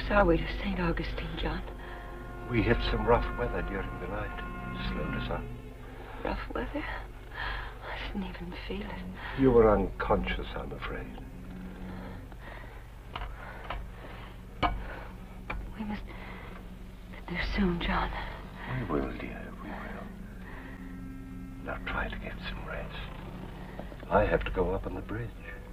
are we to St. Augustine, John? We hit some rough weather during the night. Slowed us up. Rough weather? I didn't even feel it. You were unconscious, I'm afraid. We must get there soon, John. We will, dear, we will. Now try to get some rest. I have to go up on the bridge.